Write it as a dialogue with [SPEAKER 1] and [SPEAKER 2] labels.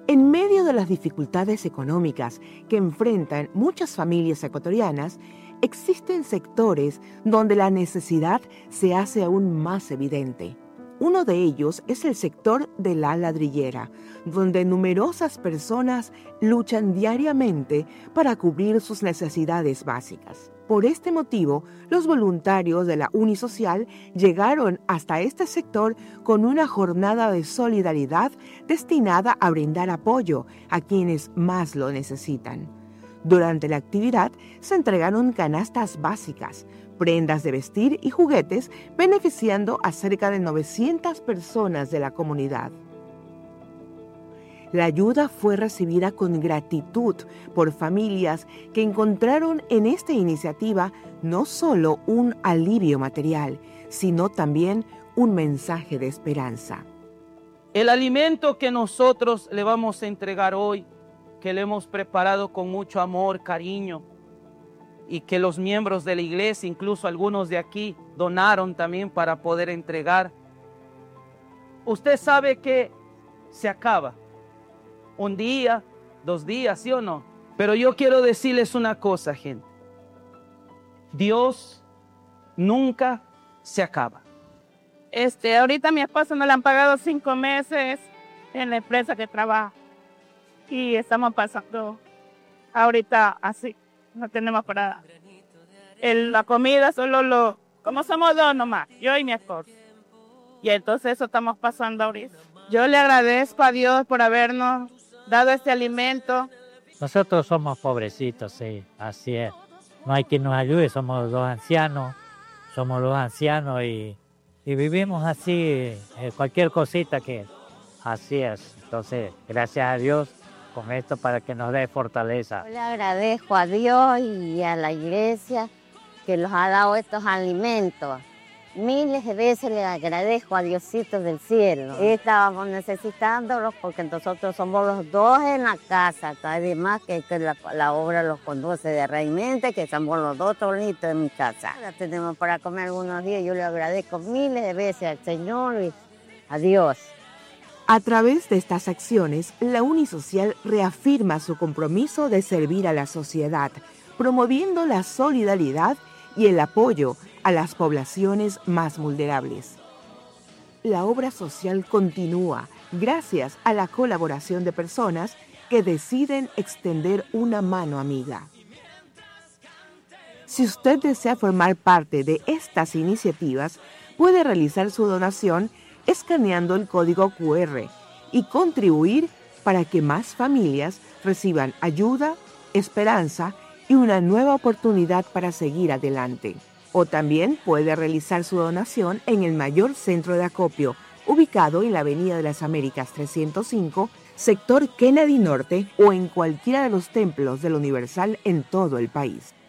[SPEAKER 1] En medio de las dificultades económicas que enfrentan muchas familias ecuatorianas, existen sectores donde la necesidad se hace aún más evidente. Uno de ellos es el sector de la ladrillera, donde numerosas personas luchan diariamente para cubrir sus necesidades básicas. Por este motivo, los voluntarios de la Unisocial llegaron hasta este sector con una jornada de solidaridad destinada a brindar apoyo a quienes más lo necesitan. Durante la actividad se entregaron canastas básicas, prendas de vestir y juguetes, beneficiando a cerca de 900 personas de la comunidad. La ayuda fue recibida con gratitud por familias que encontraron en esta iniciativa no solo un alivio material, sino también un mensaje de esperanza.
[SPEAKER 2] El alimento que nosotros le vamos a entregar hoy, que le hemos preparado con mucho amor, cariño, y que los miembros de la iglesia, incluso algunos de aquí, donaron también para poder entregar. Usted sabe que se acaba. Un día, 2 días, ¿sí o no? Pero yo quiero decirles una cosa, gente. Dios nunca se acaba.
[SPEAKER 3] Ahorita a mi esposo no le han pagado 5 meses en la empresa que trabaja. Y estamos pasando ahorita así. No tenemos para la comida, como somos 2 nomás, yo y mi esposo. Y entonces eso estamos pasando ahorita. Yo le agradezco a Dios por habernos dado este alimento.
[SPEAKER 4] Nosotros somos pobrecitos, sí, así es. No hay quien nos ayude, somos 2 ancianos y vivimos así, cualquier cosita que así es. Entonces, gracias a Dios con esto para que nos dé fortaleza.
[SPEAKER 5] Yo le agradezco a Dios y a la iglesia que nos ha dado estos alimentos. Miles de veces le agradezco a Diosito del cielo. Estábamos necesitándolos porque nosotros somos los 2 en la casa. Además que la obra los conduce de realmente, que somos los 2 solitos en mi casa. La tenemos para comer algunos días. Yo le agradezco miles de veces al Señor y a Dios.
[SPEAKER 1] A través de estas acciones, la Unisocial reafirma su compromiso de servir a la sociedad, promoviendo la solidaridad y el apoyo a las poblaciones más vulnerables. La obra social continúa gracias a la colaboración de personas que deciden extender una mano amiga. Si usted desea formar parte de estas iniciativas, puede realizar su donación escaneando el código QR y contribuir para que más familias reciban ayuda, esperanza y una nueva oportunidad para seguir adelante. O también puede realizar su donación en el mayor centro de acopio, ubicado en la Avenida de las Américas 305, sector Kennedy Norte, o en cualquiera de los templos del Universal en todo el país.